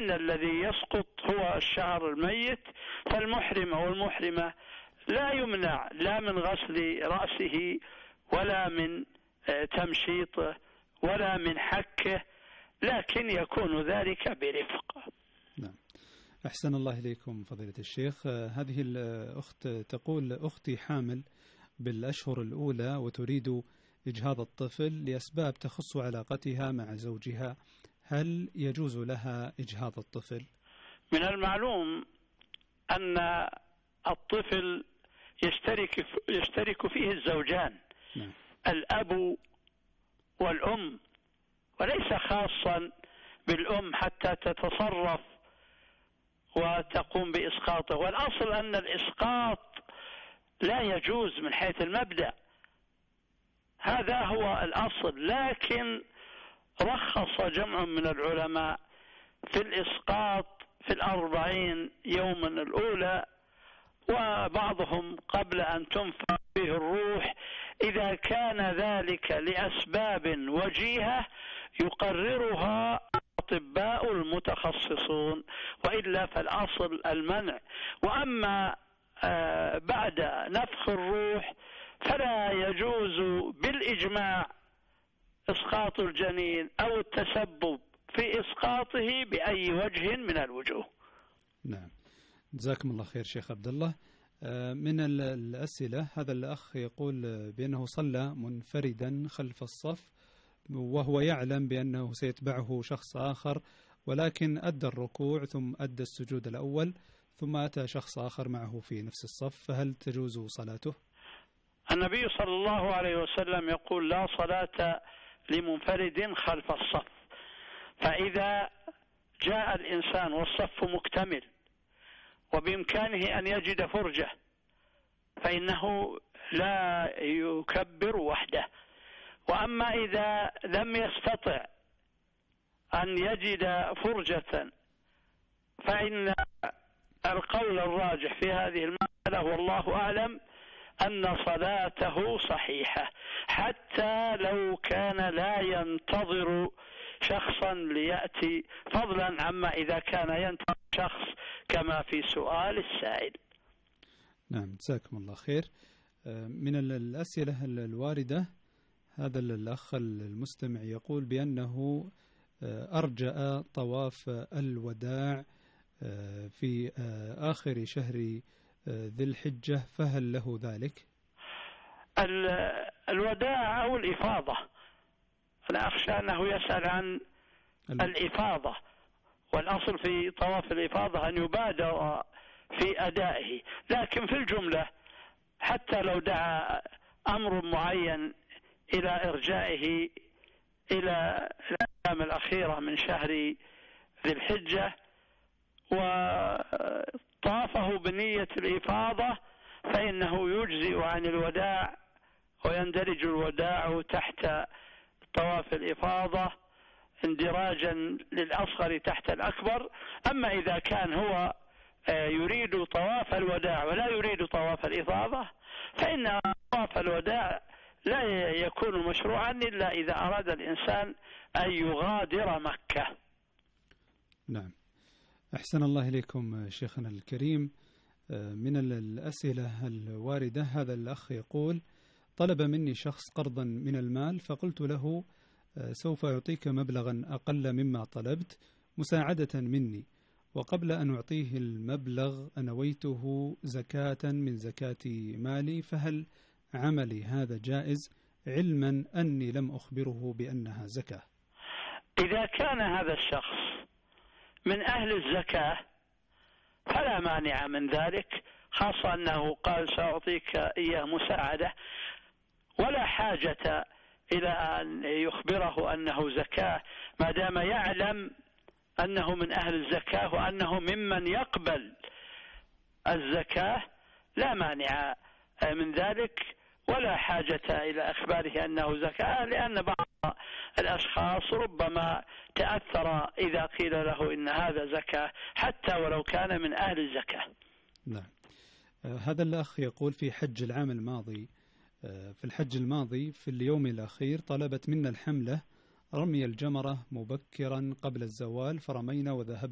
فإن الذي يسقط هو الشعر الميت، فالمحرم أو المحرمة لا يمنع لا من غسل رأسه ولا من تمشيطه ولا من حكه، لكن يكون ذلك برفق. نعم. أحسن الله إليكم فضيلة الشيخ. هذه الأخت تقول: أختي حامل بالأشهر الأولى وتريد إجهاض الطفل لأسباب تخص علاقتها مع زوجها، هل يجوز لها إجهاض الطفل؟ من المعلوم أن الطفل يشترك فيه الزوجان، نعم. الأب والأم، وليس خاصا بالأم حتى تتصرف وتقوم بإسقاطه. والأصل أن الإسقاط لا يجوز من حيث المبدأ، هذا هو الأصل، لكن رخص جمع من العلماء في الإسقاط في 40 يوما الأولى، وبعضهم قبل أن تنفخ فيه الروح إذا كان ذلك لأسباب وجيهة يقررها الأطباء المتخصصون، وإلا فالأصل المنع. وأما بعد نفخ الروح فلا يجوز بالإجماع إسقاط الجنين أو التسبب في إسقاطه بأي وجه من الوجوه. نعم، جزاكم الله خير شيخ عبد الله. من الأسئلة، هذا الأخ يقول بأنه صلى منفردا خلف الصف وهو يعلم بأنه سيتبعه شخص آخر، ولكن أدى الركوع ثم أدى السجود الأول ثم أتى شخص آخر معه في نفس الصف، فهل تجوز صلاته؟ النبي صلى الله عليه وسلم يقول: لا صلاة لمنفرد خلف الصف. فإذا جاء الإنسان والصف مكتمل وبإمكانه أن يجد فرجة فإنه لا يكبر وحده. وأما إذا لم يستطع أن يجد فرجة فإن القول الراجح في هذه المسألة والله أعلم أن صلاته صحيحة، حتى لو كان لا ينتظر شخصا ليأتي، فضلا عما إذا كان ينتظر شخص كما في سؤال السائل. نعم، جزاكم الله خير. من الأسئلة الواردة، هذا الأخ المستمع يقول بأنه أرجأ طواف الوداع في آخر شهر ذي الحجة، فهل له ذلك؟ الوداع أو الإفاضة، أنا أخشى أنه يسأل عن الإفاضة، والأصل في طواف الإفاضة أن يبادر في أدائه، لكن في الجملة حتى لو دعا أمر معين إلى إرجائه إلى الأيام الأخيرة من شهر ذي الحجة وطافه بنية الإفاضة فإنه يجزئ عن الوداع ويندرج الوداع تحت طواف الإفاضة اندراجا للأصغر تحت الأكبر. أما إذا كان هو يريد طواف الوداع ولا يريد طواف الإفاضة فإن طواف الوداع لا يكون مشروعا إلا إذا أراد الإنسان أن يغادر مكة. نعم، أحسن الله إليكم شيخنا الكريم. من الأسئلة الواردة، هذا الأخ يقول: طلب مني شخص قرضا من المال، فقلت له سوف يعطيك مبلغا أقل مما طلبت مساعدة مني، وقبل أن أعطيه المبلغ نويته زكاة من زكاة مالي، فهل عملي هذا جائز علما أني لم أخبره بأنها زكاة؟ إذا كان هذا الشخص من أهل الزكاة فلا مانع من ذلك، خاصة أنه قال سأعطيك إياه مساعدة، ولا حاجة إلى أن يخبره أنه زكاة ما دام يعلم أنه من أهل الزكاة وأنه ممن يقبل الزكاة، لا مانع من ذلك، ولا حاجة إلى أخباره أنه زكاة، لأن بعض الأشخاص ربما تأثر إذا قيل له إن هذا زكاة حتى ولو كان من أهل الزكاة. نعم. هذا الأخ يقول: في حج العام الماضي، في الحج الماضي في اليوم الأخير طلبت منا الحملة رمي الجمرة مبكرا قبل الزوال، فرمينا وذهبنا